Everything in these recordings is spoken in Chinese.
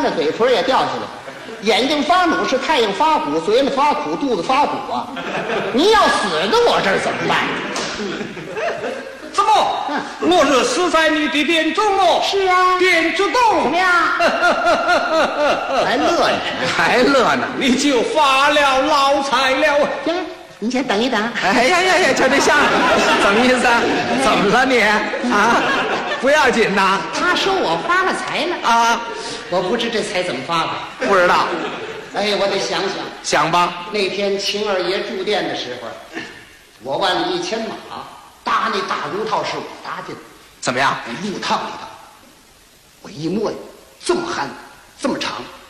着嘴唇也掉下来，眼睛发努是太阳发鼓，嘴里发苦，肚子发鼓啊！你要死在我这儿怎么办？ 怎么？我是死在你的殿中哦。 是啊， 殿之动怎么样？还乐呢， 还乐呢？ 你就发了老财了。 行，你先等一等。 哎呀呀呀，就这相声，怎么意思？怎么了你啊？不要紧呐。 他说我发了财了啊， 我不知这财怎么发的。 不知道， 哎，我得想想。 想吧。 那天秦二爷住店的时候，我万里1000马搭那大炉套是我搭的， 怎么样？ 木烫里头，我一摸呀，这么憨，这么长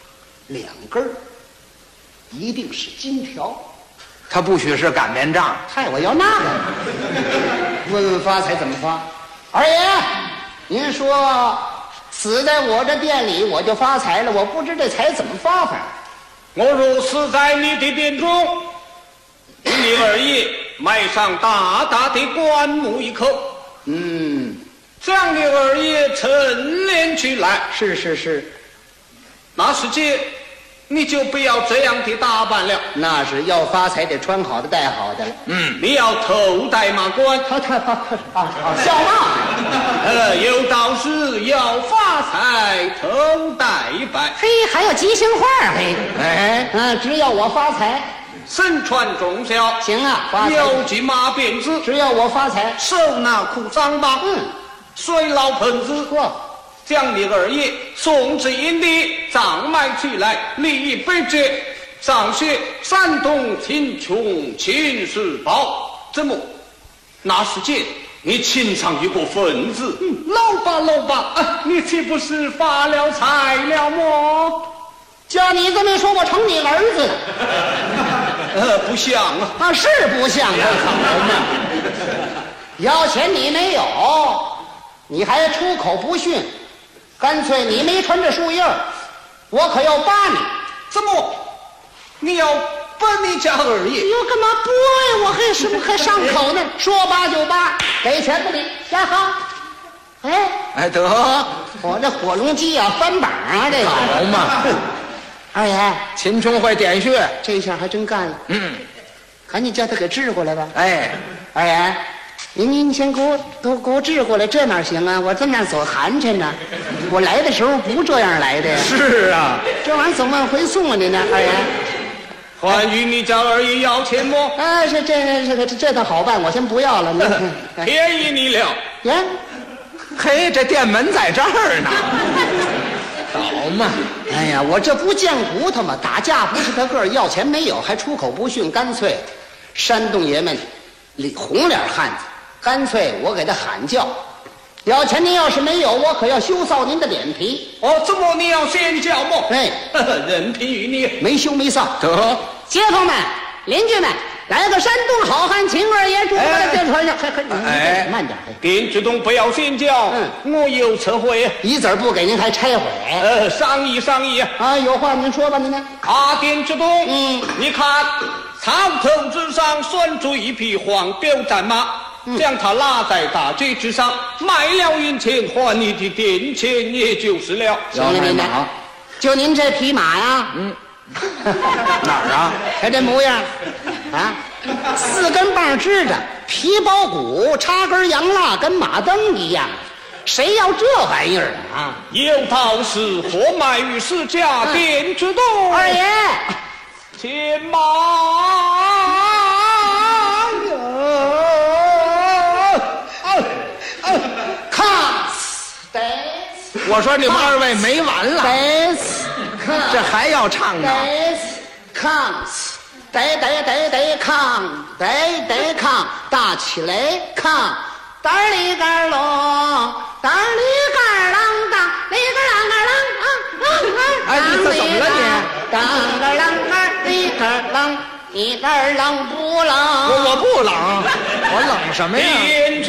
，2根儿，一定是金条。 他不许是擀面杖。 嗨，我要那个。问问发财怎么发？二爷，您说死在我这店里我就发财了，我不知这财怎么发法。 我若死在你的殿中，你二爷埋上大大的棺木一口，将你二爷陈列起来。 是， 那时间你就不要这样的打扮了， 那是要发财得穿好的戴好的了。 你要头戴马冠， 笑话。 有道是要发财头戴白， 嘿，还有吉祥话嘿。只要我发财， 身穿重孝， 行啊，发财有骑马鞭子， 只要我发财， 手拿苦杖棒，水老盆子，将你二爷送至营地葬埋起来，立碑节，上写山东秦琼秦世宝。怎么？那时间你请上一个份子，老吧，你岂不是发了财了么？ 叫你这么一说，我成你儿子了。 不像啊， 是不像这好人呐。要钱你没有，你还出口不逊，干脆你没穿着树叶，我可要扒你。 怎么？你要把你家二爷？ 哟，干嘛剥呀？我还上口呢。说扒就扒，给钱不给，加好。 哎，得， 我这火龙鸡啊，翻板啊，这个好嘛。 二爷， 秦琼会点穴， 这下还真干了。赶紧叫他给治过来吧。 哎， 二爷，您先给我治过来，这哪行啊？我这么样走寒碜呢。我来的时候不这样来的呀。 是啊， 这玩意儿怎么往回送啊？您呢，二爷？ 还与你家二爷要钱么？ 这倒好办，我先不要了。 便宜你了。 嘿，这店门在这儿呢。好嘛。 哎呀，我这不贱骨头吗？打架不是他个儿，要钱没有，还出口不逊，干脆山东爷们红脸汉子，干脆我给他喊叫，要钱您要是没有，我可要羞臊您的脸皮。 怎么你要先叫么？任凭于你， 没羞没臊。 得， 街坊们、邻居们，来个山东好汉秦二爷住在这船上，慢点。 店之东不要先叫，我有撤回， 一子不给您还拆毁。 商议啊，有话您说吧，您呢？ 店之东，你看草头之上拴住一匹黄骠战马，将它拉在大街之上，卖了银钱还你的店钱，也就是了。 行了，您呢？就您这匹马呀， 哪儿啊？ 看这模样啊，4根棒支着，皮包骨，插根洋蜡，跟马灯一样。谁要这玩意儿啊？ 有道是货卖于市价，店之东。 二爷， 牵马看， 我说你们二位没完了，这还要唱呢。 看，得抗，打起来抗，单里杆龙，单里杆啷当，里杆啷杆啷哎，你怎么了你？ 当杆啷杆，里杆啷，你杆啷不啷？ 我不冷，我冷什么呀？